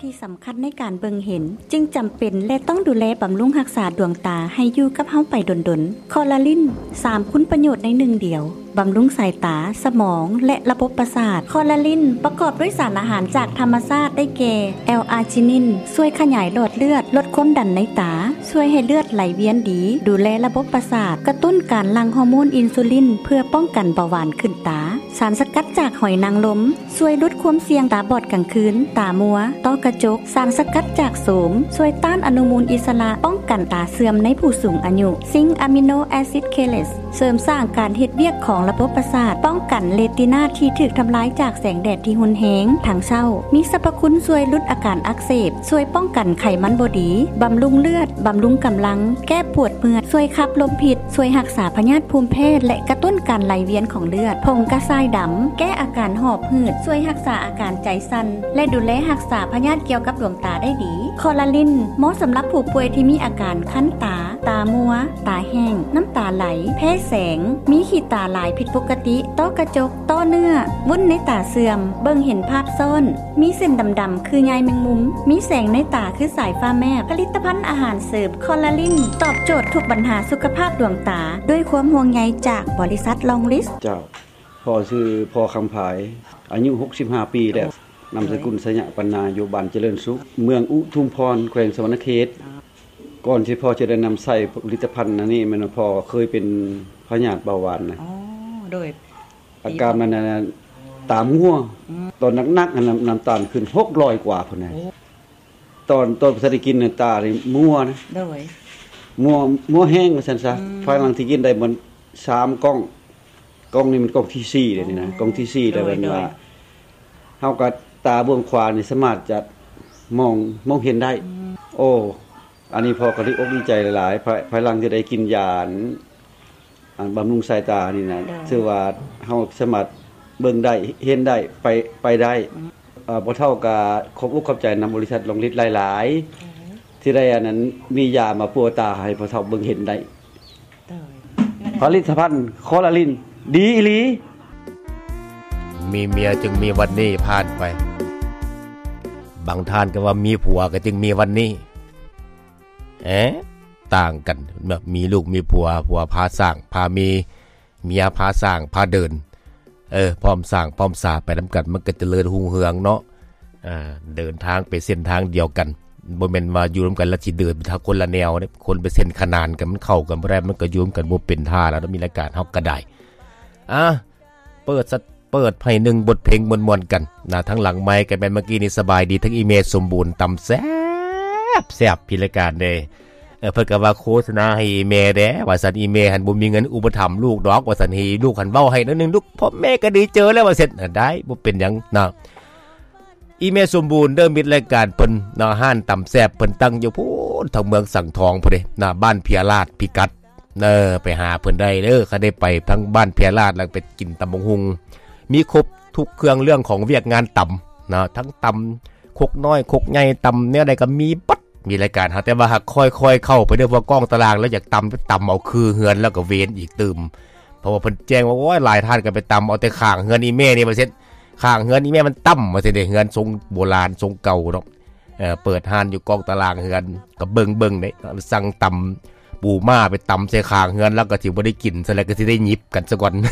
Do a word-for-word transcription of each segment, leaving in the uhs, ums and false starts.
ที่สำคัญในการเบิ่งเห็นจึงจำเป็นและต้องดูแลบำรุงรักษาดวงตาให้อยู่กับเฮาไปดนๆคอลลาจินสามคุณประโยชน์ในหนึ่งเดียวบำรุงสายตาสมองและระบบประสาทคอลลาจินประกอบด้วยสารอาหารจากธรรมชาติได้แก่แอลอาร์จินินช่วยขยายหลอดเลือดลดความดันในตาช่วยให้เลือดไหลเวียนดีดูแลระบบประสาทกระตุ้นการหลั่งฮอร์โมนอินซูลินเพื่อป้องกันเบาหวานขึ้นตาสารสกัดจากหอยนางรมช่วยลดความเสี่ยงตาบอดกลางคืนตามัวต้อกระจกสารสกัดจากโสมช่วยต้านอนุมูลอิสระป้องกันตาเสื่อมในผู้สูงอายุซิงค์อะมิโนแอซิดเคเลสเสริมสร้างการเฮ็ดเวียกของระบบประสาทป้องกันเรตินาที่ถูกทำลายจากแสงแดดที่รุนแรงทางเช้ามีสรรพคุณช่วยลดอาการอักเสบช่วยป้องกันไขมันบ่ดีบำรุงเลือดบำรุงกำลังแก้ปวดเมื่อยช่วยขับลมพิษช่วยรักษาพยาธิภูมิแพ้และกระตุ้นการไหลเวียนของเลือดผงกระชายดำแก้อาการหอบหืดช่วยรักษาอาการใจสั่นและดูแลรักษาพยาธิเกี่ยวกับดวงตาได้ดีคอลลาจินเหมาะสำหรับผู้ป่วยที่มีอาการคั้นตาตามัวตาแห้งน้ำตาไหลแพ้แสงมีขีดตาหลายผิดปกติต้อกระจกต้อเนื้อวุ้นในตาเสื่อมเบิ่งเห็นภาพซ่อนมีเส้นดำๆคือใยแมงมุมมีแสงในตาคือสายฟ้าแมบผลิตภัณฑ์อาหารเสริมคอลลาจินตอบโจทย์ทุกปัญหาสุขภาพดวงตาด้วยความห่วงใยจากบริษัทลองลิสเจ้าพ่อชื่อพ่อคำภายอายุหกสิบห้าปีแล้วนามสกุลสยะปัญญาอยู่บ้านเจริญสุขเมืองอุทุมพรแขวงสวรรณเขตก่อนที่พ่อจะได้นำใส่ผลิตภัณฑ์อันนี้มันพ่อเคยเป็นพยาธิเบาหวานนะอ๋อโดยอาการมันน่ะตามัวตอนหนักๆน้ำน้ำตาลขึ้นหกร้อยกว่าพุ่นน่ะตอนตอนสิได้กินน่ะตานี่มัวนะโดยมัวมัวแห้งว่าซั่นซะภายหลังที่กินได้มันสามกล่องกล่องนี้มันกล่องที่สี่เลยนี่นะกล่องที่สี่แล้วมันว่าเฮาก็ตาเบื้องขวานี่สามารถจะมองมองเห็นได้โอ้อันนี้พอก็ได้อกดีใจหลายๆภายหลังที่ได้กินยาอันบำรุงสายตานี่นะชื่อว่าเฮาสามารถเบิ่งได้เห็นได้ไปไปได้เอ่อบ่เท่ากับขอบอกขอบใจนำบริษัทลงฤทธิ์หลายๆที่ได้อันนั้นมียามาปัวตาให้บ่เท่าเบิ่งเห็นได้ผลิตภัณฑ์คอลลาจินดีอีหลีมีเมียจึงมีวันนี้ผ่านไปบางท่านก็ว่ามีผัวก็จึงมีวันนี้เอ๊ะต่างกันแบบมีลูกมีผัวผัวพาสร้างพามีเมียพาสร้างพาเดินเออพร้อมสร้างพร้อมสาไปนำกันมันก็เจริญรุ่งเรืองเนาะอ่าเดินทางไปเส้นทางเดียวกันบ่แม่นว่าอยู่ร่วมกันแล้วสิเดินไปทางคนละแนวเนี่ยคนไปเส้นขนานกันมันเข้ากันบ่ได้มันก็อยู่ร่วมกันบ่เป็นท่าแล้วมีรายการเฮาก็ได้อ่ะเปิดสักเปิดให้หนึ่งบทเพลงม่วนๆกันนะทั้งหลังไมค์กันแม่นเมื่อกี้นี่สบายดีทั้งอีเมลสมบูรณ์ตำแซ่บแซ่บพิรายการเด้เออเพิ่นก็ว่าโฆษณาให้อีเมลเด้ว่าซั่นอีเมลหันบ่มีเงินอุปถัมภ์ลูกดอกว่าซั่นให้ลูกหันเว้าให้นิดนึงลูกพ่อแม่ก็ดีเจอแล้วว่าเสร็จได้บ่เป็นหยังนะอีเมลสมบูรณ์เด้อมิตรรายการเพิ่นนะห้านตำแซ่บเพิ่นตั้งอยู่พูนทางเมืองสังทองพุ่นเด้นะบ้านเพียราชพิกัดเด้อไปหาเพิ่นได้เด้อคันได้ไปทั้งบ้านเพียราชแล้วไปกินตำบักหุ่งมีครบทุกเครื่องเรื่องของเวียกงานตำนะทั้งตำคกน้อยคกใหญ่ตำเนี่ยใดก็มีปัดมีรายการหาแต่ว่าหากค่อยๆเข้าไปเด้อว่ากล้องตารางแล้วอยากตำไปตำเอาคือเฮือนแล้วก็เวนอีกตื่มเพราะว่าเพิ่นแจ้งว่าโอ้ยหลายท่านก็ไปตำเอาแต่ข้างเฮือนอีแม่นี่ว่าเสร็จข้างเฮือนอีแม่มันต่ำว่าสิได้เฮือนทรงโบราณทรงเก่าเนาะเออเปิดห้านอยู่กล้องตารางเฮือนก็เบิ่งๆได้สั่งตำปูม่าไปตำใส่ข้างเฮือนแล้วก็สิบ่ได้กินซะแล้วก็สิได้หยิบกันซะก่อน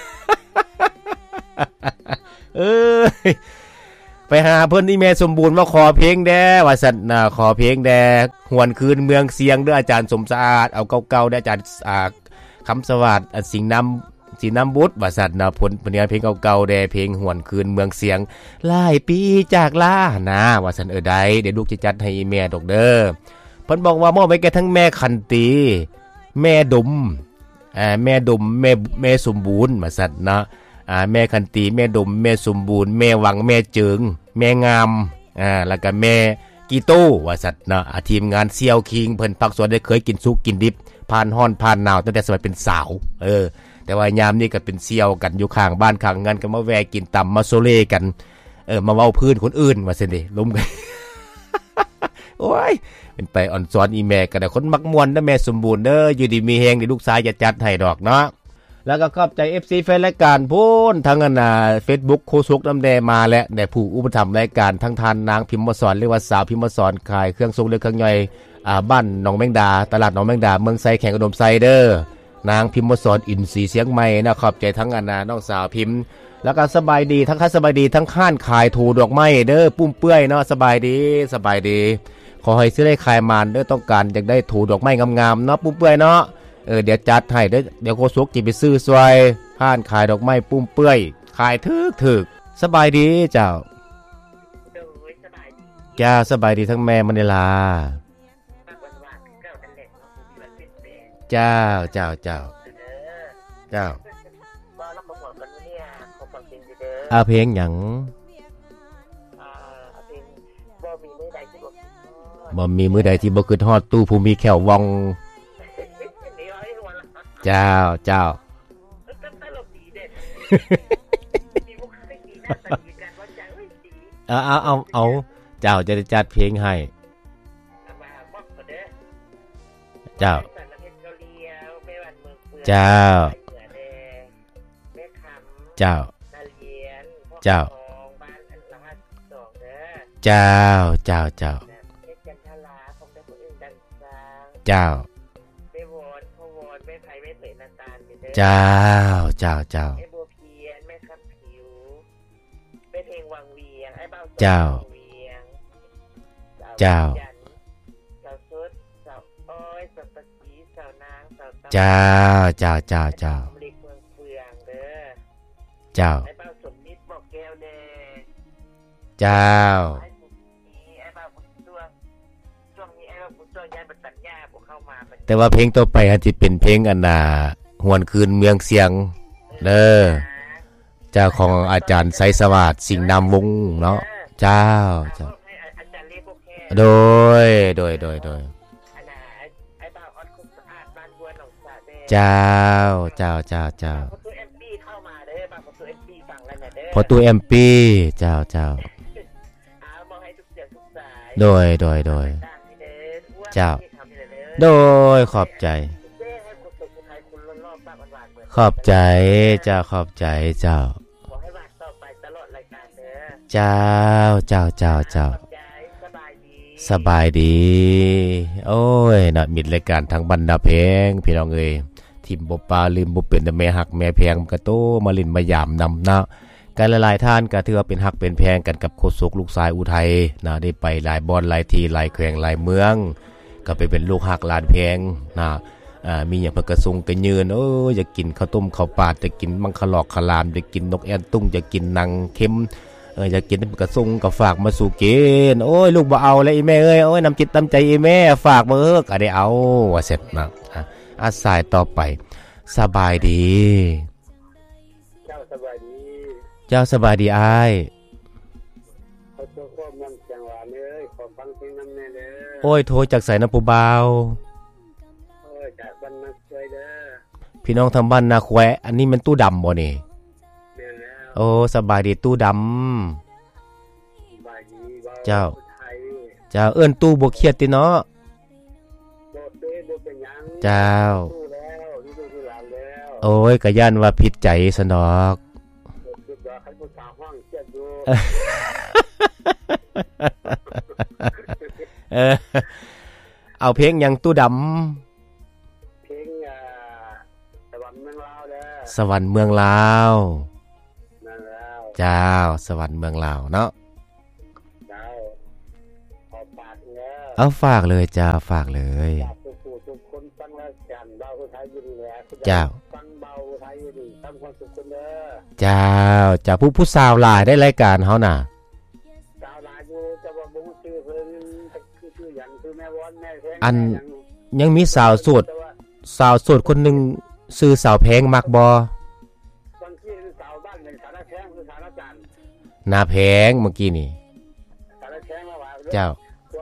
เอ้ยไปหาเพิ่นอีเมลสมบูรณ์ว่าขอเพลงแด่ว่าซั่นน่ะขอเพลงแด่หวนคืนเมืองเสียงเด้ออาจารย์สมสะอาดเอาเก่าๆเด้ออาจารย์อ่าคำสวัสดิ์สิงห์น้ำสิงห์น้ำบุตรว่าซั่นน่ะผลผลงานเพลงเก่าๆแด่เพลงหวนคืนเมืองเสียงหลายปีจากลานะว่าซั่นเออได้เดี๋ยวลูกจะจัดให้อีเมลดอกเด้อเพิ่นบอกว่ามอบไว้แก่ทั้งแม่คันตีแม่ดมอ่าแม่ดมแม่แม่สมบูรณ์ว่าซั่นนะอ่าแม่คันตีแม่ดมแม่สมบูรณ์แม่หวังแม่เจิงแม่งามอ่าแล้วก็แม่กีโต้ว่าสัตว์นะทีมงานเซียวคิงเพิ่นพักสวนได้เคยกินซุกกินดิบผ่านฮ้อนผ่านหนาวตั้งแต่สมัยเป็นสาวเออแต่ว่ายามนี้ก็เป็นเซียวกันอยู่ข้างบ้านข้างงานก็มาแวะกินตำมาโซเล่กันเออมาเว้าพื้นคนอื่นว่าซั่นดิล้มกัน โอ้ยเป็นไปอ่อนซ้อนอีแม่ก็ได้คนมักม่วนเด้อแม่สมบูรณ์เด้ออยู่ดีมีแฮงนี่ลูกชายจะจัดให้ดอกเนาะแล้วก็ขอบใจ เอฟ ซี แฟนรายการพูนทั้งอันน่ะ Facebook โคสุกน้ำแดมาและได้ผู้อุปถัมภ์รายการทั้งทานนางพิมพ์มาสอนเรียกว่าสาวพิมพ์มาสอนขายเครื่องทรงเรือเครื่องย่อยอ่าบ้านหนองแมงดาตลาดหนองแมงดาเมืองไซแข่งอุดมไซเดอร์นางพิมพ์มาสอนอินทรีเสียงใหม่นะขอบใจทั้งอันน่ะน้องสาวพิมพ์แล้วก็สบายดีทั้งค่าสบายดีทั้งข้านขายถูดอกไม้เด้อปุ้มเปื้อยเนาะสบายดีสบายดีขอให้ซื้อได้ขายมานเด้อต้องการอยากได้ถูดอกไม้งามๆเนาะปุ้มเปื้อยเนาะเออเดี๋ยวจัดให้เด้อเดี๋ยวโคสุกจิไปซื้อซวยผ่านขายดอกไม้ปุ้มเปื้อยขายถึกถึกสบายดีเจ้าจ้าสบายดีทั้งแม่มณีลาเจ้าเจ้าเจ้าเจ้าอาเพลงหยังบ่มีมื้อใดที่บ่คิดฮอดตู้ผู้มีแขววองเจ้าเจ้าเอาเอาเอาเอาเจ้าจะจัดเพลงให้เจ้าเจ้าเจ้าเจ้าเจ้าเจ้าเจ้าเจ้าเจ้าเจ้าเจ้าเจ้าเจ้าเจ้าเจ้าเจ้าเจ้าเจ้าเจ้าแต่ว่าเพลงต่อไปอาจจะเป็นเพลงอันน่ะหวนคืนเมืองเสียงเด้อเจ้าของอาจารย์ไสสวัสดิ์สิงห์นามวงศ์เนาะเจ้าเจ้าโดยโดยโดยโดยเจ้าเจ้าเจ้าเจ้าพอตู้เอ็มปีเจ้าเจ้าโดยโดยโดยเจ้าโดยขอบใจขอบใจเจ้าขอบใจเจ้าเจ้าเจ้าเจ้าเจ้าสบายดีโอ้ยน่ะมิดรายการทางบรรดาเพลงพี่น้องเอ้ยทิมบ่ปาลืมบ่เป็นแต่แม่ฮักแม่แพงกะโตมาลินมายามนำนะกันหลายๆท่านก็ถือว่าเป็นฮักเป็นแพงกันกับโคสุกลูกชายอุทัยนะได้ไปหลายบ่อนหลายที่หลายแขวงหลายเมืองก็ไปเป็นลูกฮักลานแพงนะอ่ามีหยังเพิ่นก็ส่งกันยืนโอ้ยอยากกินข้าวต้มข้าวปาดจะกินมังคลอกขลามจะกินนกแอ่นตุ้งจะกินนางเข็มเอออยากกินกระซุงก็ฝากมาสู่กินโอ้ยลูกบ่เอาแล้วอีแม่เอ้ยโอ้ยน้ำจิตน้ำใจอีแม่ฝากมาเอ้อก็ได้เอาว่าเสร็จนะอ่ะอาสายต่อไปสบายดีเจ้าสบายดีเจ้าสบายดีอ้ายขอโทษความมันจังหวะเอ้ยขอฟังเพลงนำแน่เด้อโอ้ยโทรจากไสนะปู่บ่าวโอ้ยจากบ้านนาแควเด้อพี่น้องทางบ้านนาแควอันนี้มันตู้ดำบ่นี่โอ้สบายดีตู้ดำเจ้าเจ้าเอิ้นตู้บ่เครียดติเนาะเจ้าโอ้ยก็ย่านว่าผิดใจซะดอกเออเอาเพลงหยังตู้ดำเพลงอ่าสวรรค์เมืองลาวเด้อสวรรค์เมืองลาวเจ้าสวรรค์เมืองลาวเนาะเจ้าขอฝากเด้อเอาฝากเลยจ้าฝากเลยทุกคนฟังรายการเบาไทยอยู่ดีแหละเจ้าฟังเบาไทยอยู่ดีทำความสุขคนเด้อเจ้าจ้าผู้ผู้สาวหลายได้รายการเฮาน่ะสาวหลายอยู่จะว่าบ่ชื่อเพิ่นคือชื่อหยังคือแม่วอนแม่แพงอันยังมีสาวโสดสาวโสดคนนึงชื่อสาวแพงมักบ่นาแพงเมื่อกี้นี่เจ้า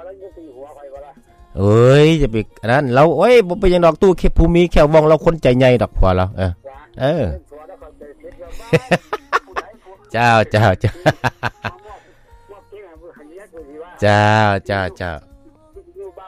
เอ้ยจะไปนั้นเราโอ้ยบ่เป็นหยังดอกตู้แค่ผู้มีแค่วองเราคนใจใหญ่ดอกพอแล้วเออเออเจ้าเจ้าเจ้าเจ้าเจ้าเจ้า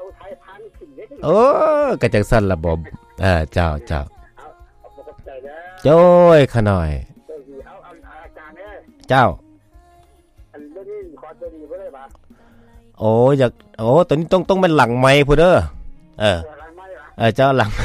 โอ้กระจังสั่นระบบเออเจ้าเจ้าโจ้ยขะหน่อยเอาอาจารย์เนี่ยเจ้าอันนี้ขอตัวดีบ่ได้ป่ะโอ้อยากโอ้ตัวนี้ต้องต้องเป็นหลังไม้พุ่นเด้อเออหลังไม้เหรอเออเจ้าหลัง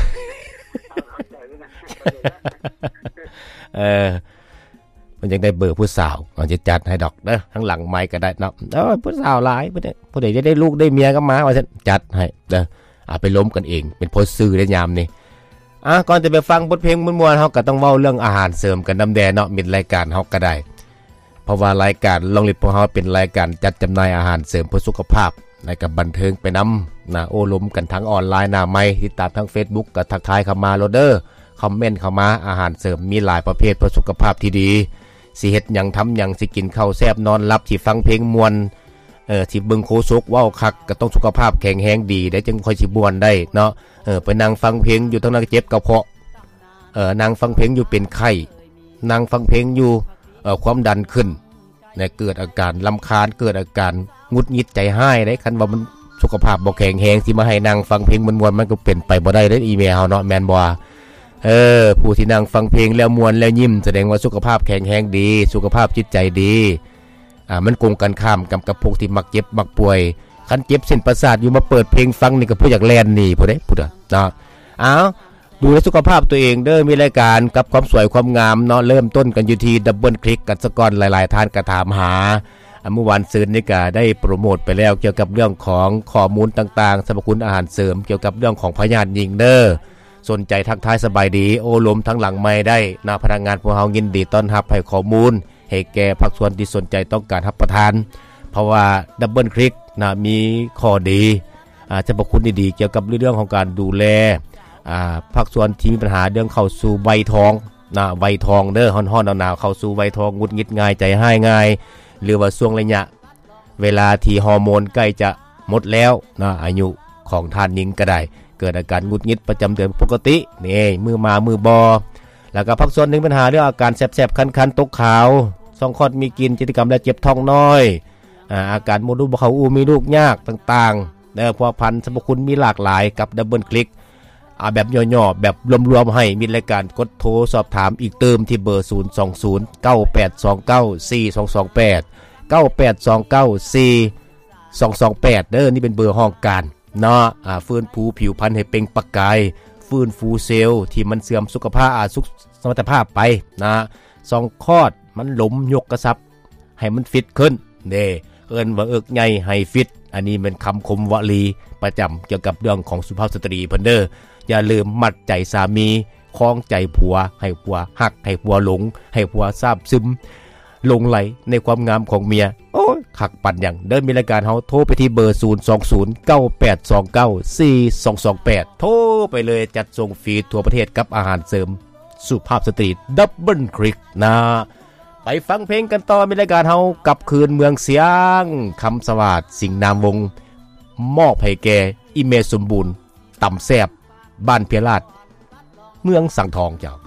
เออมันยังได้เบอร์ผู้สาวมันจะจัดให้ดอกเด้อทั้งหลังไม้ก็ได้เนาะเออผู้สาวหลายผู้ใดผู้ใดจะได้ลูกได้เมียก็มาว่าซั่นจัดให้เด้ออ่าไปล้มกันเองเป็นโพสต์ซื้อได้ยามนี้อ่ะก่อนจะไปฟังบทเพลงม่วนๆเฮาก็ต้องเว้าเรื่องอาหารเสริมกันนำแดเนาะมีรายการเฮาก็ได้เพราะว่ารายการลองลิปของเฮาเป็นรายการจัดจำหน่ายอาหารเสริมเพื่อสุขภาพในกับบันเทิงไปนำนะโอ้ล้มกันทั้งออนไลน์หน้าไมค์ติดตามทั้ง Facebook ก็ทักทายเข้ามาโลดเด้อคอมเมนต์เข้ามาอาหารเสริมมีหลายประเภทเพื่อสุขภาพที่ดีสิเฮ็ดหยังทำหยังสิกินข้าวแซ่บนอนหลับสิฟังเพลงม่วนเออสิเบิ่งโคซกว้าวคักก็ต้องสุขภาพแข็งแรงดีได้จึงค่อยสิม่วนได้เนาะเออไปนั่งฟังเพลงอยู่ทั้งนั้นเจ็บกระเพาะเออนั่งฟังเพลงอยู่เป็นไข้นั่งฟังเพลงอยู่เอ่อความดันขึ้นเนี่ยเกิดอาการรำคาญเกิดอาการงุดหงิดใจห้ายได้คันว่ามันสุขภาพบ่แข็งแรงสิมาให้นั่งฟังเพลงม่วนๆมันก็เป็นไปบ่ได้เด้ออีเมลเฮาเนาะแม่นบ่เออผู้ที่นั่งฟังเพลงแล้วม่วนแล้วยิ้มแสดงว่าสุขภาพแข็งแรงดีสุขภาพจิตใจดีอ่ามันกงกันข้ามกับกับพวกที่มักเจ็บมักป่วยคันเจ็บเส้นประสาทอยู่มาเปิดเพลงฟังนี่ก็ผู้อยากแล่นหนีผู้ใดผู้ใดเนาะอ้าวดูแลสุขภาพตัวเองเด้อมีรายการกับความสวยความงามเนาะเริ่มต้นกันอยู่ที่ดับเบิลคลิกกันซะก่อนหลายๆท่านก็ถามหาเมื่อวานซืนนี่ก็ได้โปรโมทไปแล้วเกี่ยวกับเรื่องของข้อมูลต่างๆสรรพคุณอาหารเสริมเกี่ยวกับเรื่องของพยาธิหญิงเด้อสนใจทักทายสบายดีโอ้ลมทั้งหลังไม้ได้นาพนักงานพวกเฮายินดีต้อนรับให้ข้อมูลให้แก่ภาคส่วนที่สนใจต้องการรับประทานเพราะว่าดับเบิลคลิกนะมีข้อดีอ่าสรรพคุณดีๆเกี่ยวกับเรื่องของการดูแลอ่าภาคส่วนที่มีปัญหาเรื่องเข้าสู่วัยทองนะวัยทองเด้อฮ้อนๆหนาวๆเข้าสู่วัยทองงุดหงิดง่ายใจหายง่ายหรือว่าช่วงระยะเวลาที่ฮอร์โมนใกล้จะหมดแล้วนะอายุของท่านหญิงก็ได้เกิดอาการงุดหงิดประจำเดือนปกตินี่มือมามือบอแล้วก็ภาคส่วนหนึ่งปัญหาเรื่องอาการแสบๆคันๆตกขาวซองคอดมีกินกิจกรรมและเจ็บท้องน้อยอ่าอาการมดลูกบ่เข้าอูมีลูกยากต่างๆแล้วพวกพันธุ์สรรพคุณมีหลากหลายกับดับเบิลคลิกอ่าแบบย่อๆแบบรวมๆให้มีรายการกดโทรสอบถามอีกเติมที่เบอร์ศูนย์ สอง ศูนย์ เก้า แปด สอง เก้า สี่ สอง สอง แปด เก้า แปด สอง เก้า สี่ สอง สอง แปดเด้อนี่เป็นเบอร์ห้องการเนาะอ่าฟื้นฟูผิวพรรณให้เปล่งประกายฟื้นฟูเซลล์ที่มันเสื่อมสุขภาพอาสุขสมรรถภาพไปนะสองคอดมันหลมยกกระซับให้มันฟิตขึ้นเด้เอิ้นว่าเอิกใหญ่ให้ฟิตอันนี้เป็นคำคมวลีประจำเกี่ยวกับเรื่องของสุภาพสตรีเพิ่นเด้ออย่าลืมมัดใจสามีคล้องใจผัวให้ผัวฮักให้ผัวหลงให้ผัวซาบซึมหลงไหลในความงามของเมียโอ้ยคักปั่นอย่างเดินมีรายการเฮาโทรไปที่เบอร์ศูนย์ สอง ศูนย์ เก้า แปด สอง เก้า สี่ สอง สอง แปดโทรไปเลยจัดส่งฟรีทั่วประเทศกับอาหารเสริมสุภาพสตรีดับเบิลคลิกนะไปฟังเพลงกันต่อมีรายการเฮากับคืนเมืองเสียงคำสวัสดิ์สิงห์นามวงศ์มอบให้แก่อิเมสมบูรณ์ต่ำแซบบ้านเพียราชเมืองสังทองเจ้า